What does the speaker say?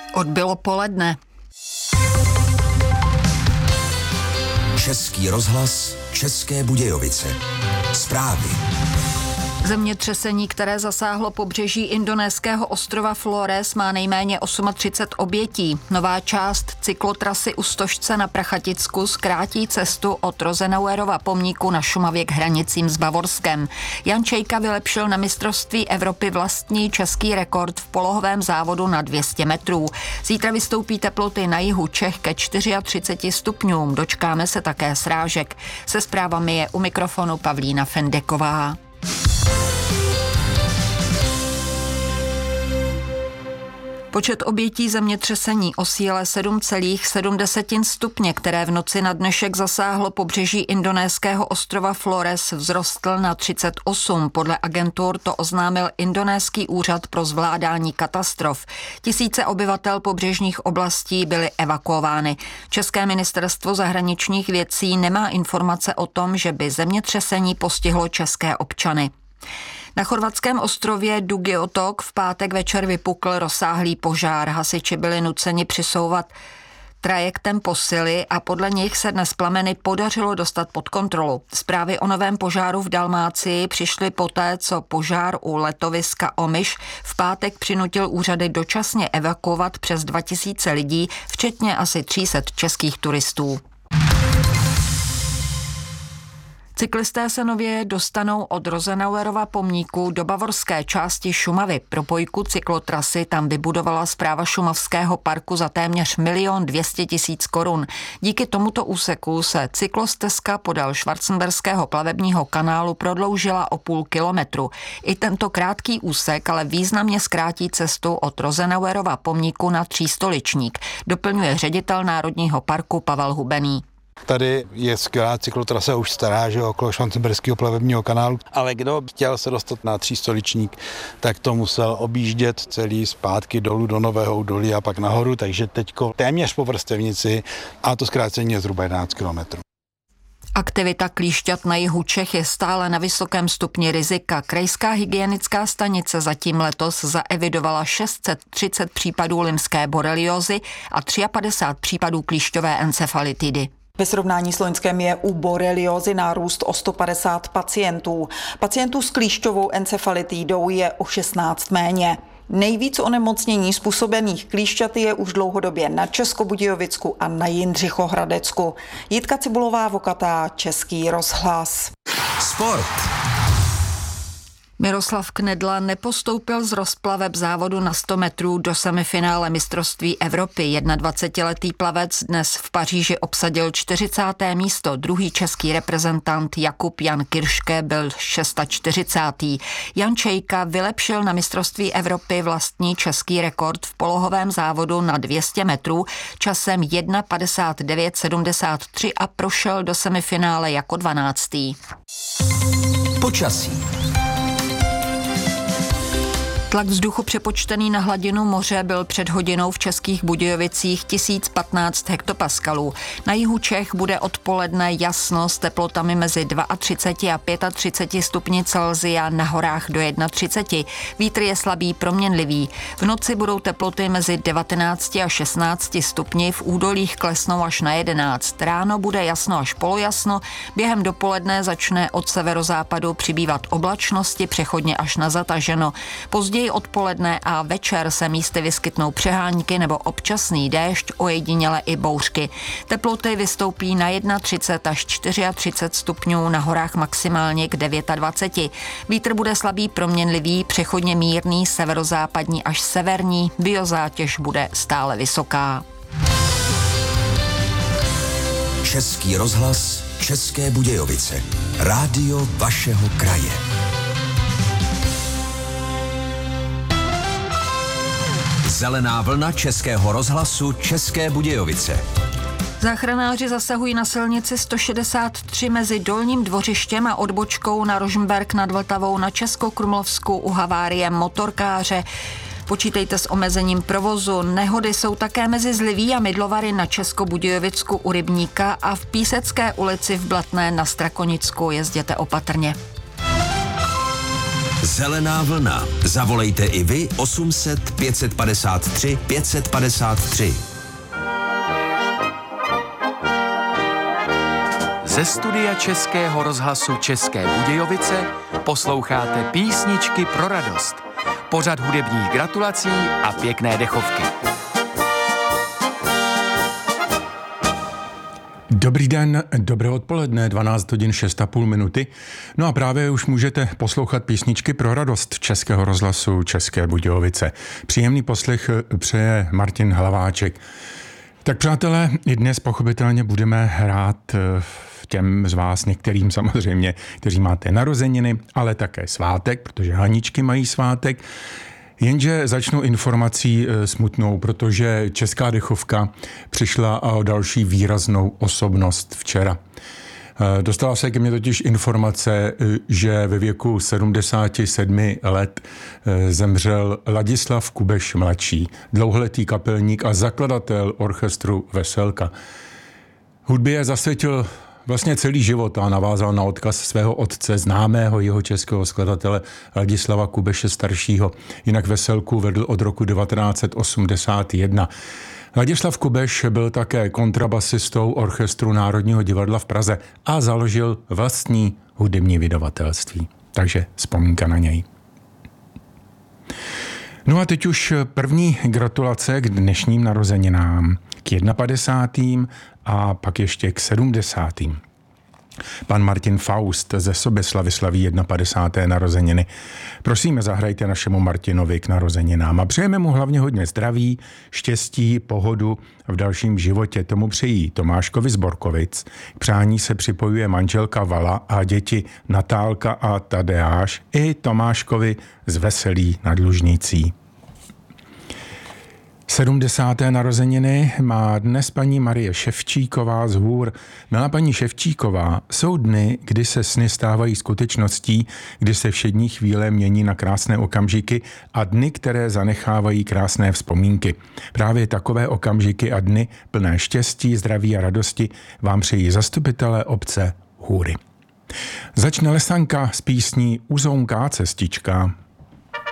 Odbylo poledne. Český rozhlas, České Budějovice. Zprávy. Zemětřesení, které zasáhlo pobřeží indonéského ostrova Flores, má nejméně 38 obětí. Nová část cyklotrasy u Stožce na Prachaticku zkrátí cestu od Rosenauerova pomníku na Šumavě k hranicím s Bavorskem. Jan Čejka vylepšil na mistrovství Evropy vlastní český rekord v polohovém závodu na 200 metrů. Zítra vystoupí teploty na jihu Čech ke 34 stupňům. Dočkáme se také srážek. Se zprávami je u mikrofonu Pavlína Fendeková. Počet obětí zemětřesení o síle 7,7 stupně, které v noci na dnešek zasáhlo pobřeží indonéského ostrova Flores, vzrostl na 38. Podle agentur to oznámil indonéský úřad pro zvládání katastrof. Tisíce obyvatel pobřežních oblastí byly evakuovány. České ministerstvo zahraničních věcí nemá informace o tom, že by zemětřesení postihlo české občany. Na chorvatském ostrově Dugi Otok v pátek večer vypukl rozsáhlý požár. Hasiči byli nuceni přisouvat trajektem posily a podle nich se dnes plameny podařilo dostat pod kontrolu. Zprávy o novém požáru v Dalmácii přišly poté, co požár u letoviska Omiš v pátek přinutil úřady dočasně evakuovat přes 2000 lidí, včetně asi 300 českých turistů. Cyklisté se nově dostanou od Rosenauerova pomníku do bavorské části Šumavy. Propojku cyklotrasy tam vybudovala správa Šumavského parku za téměř 1 200 000 korun. Díky tomuto úseku se cyklostezka podél Schwarzenberského plavebního kanálu prodloužila o půl kilometru. I tento krátký úsek ale významně zkrátí cestu od Rosenauerova pomníku na Třístoličník, doplňuje ředitel Národního parku Pavel Hubený. Tady je skvělá cyklotrasa už stará, že okolo Schwarzenberského plavebního kanálu, ale kdo chtěl se dostat na Třístoličník, tak to musel objíždět celý zpátky dolů do Nového údolí a pak nahoru, takže teďko téměř po vrstevnici a to zkrácení je zhruba 11 kilometrů. Aktivita klíšťat na jihu Čech je stále na vysokém stupni rizika. Krajská hygienická stanice zatím letos zaevidovala 630 případů limské boreliózy a 53 případů klíšťové encefalitidy. Ve srovnání s loňském je u boreliózy nárůst o 150 pacientů. Pacientů s klíšťovou encefalitidou je o 16 méně. Nejvíc onemocnění způsobených klíšťaty je už dlouhodobě na Českobudějovicku a na Jindřichohradecku. Jitka Cibulová-Vokatá, Český rozhlas. Sport. Miroslav Knedla nepostoupil z rozplaveb závodu na 100 metrů do semifinále mistrovství Evropy. 21letý plavec dnes v Paříži obsadil 40. místo. Druhý český reprezentant Jakub Jan Kirške byl 46. Jan Čejka vylepšil na mistrovství Evropy vlastní český rekord v polohovém závodu na 200 metrů časem 1:59:73 a prošel do semifinále jako 12. Počasí. Tlak vzduchu přepočtený na hladinu moře byl před hodinou v Českých Budějovicích 1015 hektopaskalů. Na jihu Čech bude odpoledne jasno s teplotami mezi 32 a 35 stupni Celsia, na horách do 31. Vítr je slabý proměnlivý. V noci budou teploty mezi 19 a 16 stupni, v údolích klesnou až na 11. Ráno bude jasno až polojasno, během dopoledne začne od severozápadu přibývat oblačnosti, přechodně až na zataženo. Později odpoledne a večer se místy vyskytnou přehánky nebo občasný déšť, ojediněle i bouřky. Teploty vystoupí na 31 až 34 stupňů, na horách maximálně k 29. Vítr bude slabý proměnlivý, přechodně mírný, severozápadní až severní, biozátěž bude stále vysoká. Český rozhlas, České Budějovice. Rádio vašeho kraje. Zelená vlna Českého rozhlasu České Budějovice. Záchranáři zasahují na silnici 163 mezi Dolním Dvořištěm a odbočkou na Rožmberk nad Vltavou na Českokrumlovsku u havárie motorkáře. Počítejte s omezením provozu. Nehody jsou také mezi Zliví a Mydlovary na Českobudějovicku u Rybníka a v Písecké ulici v Blatné na Strakonicku. Jezděte opatrně. Zelená vlna. Zavolejte i vy 800 553 553. Ze studia Českého rozhlasu České Budějovice posloucháte Písničky pro radost. Pořad hudebních gratulací a pěkné dechovky. Dobrý den, dobré odpoledne, 12 hodin 6,5 minuty. No a právě už můžete poslouchat Písničky pro radost Českého rozhlasu České Budějovice. Příjemný poslech přeje Martin Hlaváček. Tak přátelé, i dnes pochopitelně budeme hrát těm z vás, některým samozřejmě, kteří máte narozeniny, ale také svátek, protože Haničky mají svátek. Jenže začnu informací smutnou, protože česká dechovka přišla o další výraznou osobnost včera. Dostala se ke mně totiž informace, že ve věku 77 let zemřel Ladislav Kubeš mladší, dlouholetý kapelník a zakladatel orchestru Veselka. Hudbě zasvětil vlastně celý život a navázal na odkaz svého otce, známého jeho českého skladatele Ladislava Kubeše staršího. Jinak Veselku vedl od roku 1981. Ladislav Kubeš byl také kontrabasistou orchestru Národního divadla v Praze a založil vlastní hudební vydavatelství. Takže vzpomínka na něj. No a teď už první gratulace k dnešním narozeninám, k 51. a pak ještě k 70. Pan Martin Faust ze Soběslavy slaví 51. narozeniny. Prosíme, zahrajte našemu Martinovi k narozeninám a přejeme mu hlavně hodně zdraví, štěstí, pohodu v dalším životě. Tomu přejí Tomáškovi z Borkovic. K přání se připojuje manželka Vala a děti Natálka a Tadeáš i Tomáškovi z Veselí nad Lužnicí. 70. narozeniny má dnes paní Marie Ševčíková z Hůr. Milá paní Ševčíková, jsou dny, kdy se sny stávají skutečností, kdy se všední chvíle mění na krásné okamžiky a dny, které zanechávají krásné vzpomínky. Právě takové okamžiky a dny plné štěstí, zdraví a radosti vám přejí zastupitelé obce Hůry. Začne lesanka s písní Uzounká cestička.